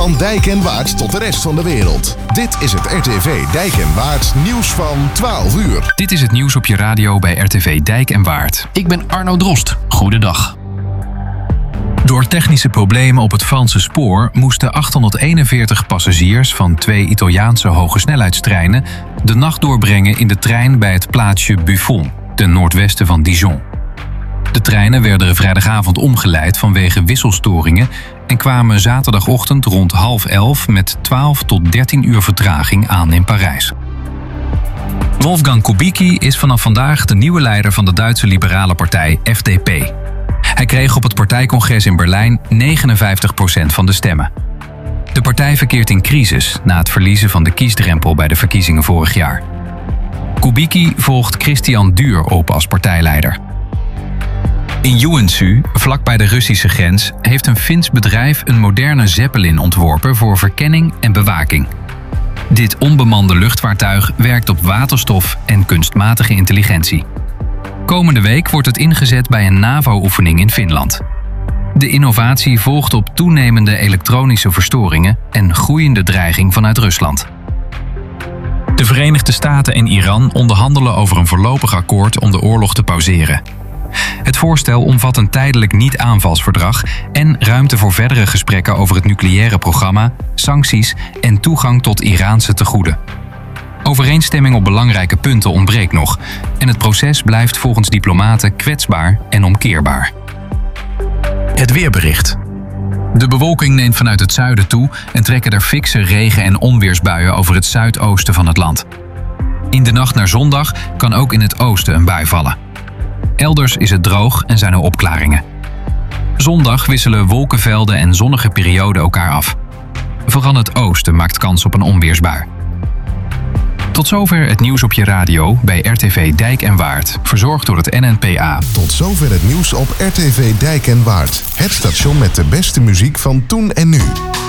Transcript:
Van Dijk en Waard tot de rest van de wereld. Dit is het RTV Dijk en Waard nieuws van 12 uur. Dit is het nieuws op je radio bij RTV Dijk en Waard. Ik ben Arno Drost. Goedendag. Door technische problemen op het Franse spoor moesten 841 passagiers van 2 Italiaanse hogesnelheidstreinen de nacht doorbrengen in de trein bij het plaatsje Buffon, ten noordwesten van Dijon. De treinen werden vrijdagavond omgeleid vanwege wisselstoringen en kwamen zaterdagochtend rond 10:30 met 12 tot 13 uur vertraging aan in Parijs. Wolfgang Kubicki is vanaf vandaag de nieuwe leider van de Duitse liberale partij FDP. Hij kreeg op het partijcongres in Berlijn 59% van de stemmen. De partij verkeert in crisis na het verliezen van de kiesdrempel bij de verkiezingen vorig jaar. Kubicki volgt Christian Duur op als partijleider. In Joensuu, vlakbij de Russische grens, heeft een Fins bedrijf een moderne Zeppelin ontworpen voor verkenning en bewaking. Dit onbemande luchtvaartuig werkt op waterstof en kunstmatige intelligentie. Komende week wordt het ingezet bij een NAVO-oefening in Finland. De innovatie volgt op toenemende elektronische verstoringen en groeiende dreiging vanuit Rusland. De Verenigde Staten en Iran onderhandelen over een voorlopig akkoord om de oorlog te pauzeren. Het voorstel omvat een tijdelijk niet-aanvalsverdrag en ruimte voor verdere gesprekken over het nucleaire programma, sancties en toegang tot Iraanse tegoeden. Overeenstemming op belangrijke punten ontbreekt nog en het proces blijft volgens diplomaten kwetsbaar en omkeerbaar. Het weerbericht. De bewolking neemt vanuit het zuiden toe en trekken er fikse regen- en onweersbuien over het zuidoosten van het land. In de nacht naar zondag kan ook in het oosten een bui vallen. Elders is het droog en zijn er opklaringen. Zondag wisselen wolkenvelden en zonnige perioden elkaar af. Vooral het oosten maakt kans op een onweersbui. Tot zover het nieuws op je radio bij RTV Dijk en Waard, verzorgd door het NNPA. Tot zover het nieuws op RTV Dijk en Waard. Het station met de beste muziek van toen en nu.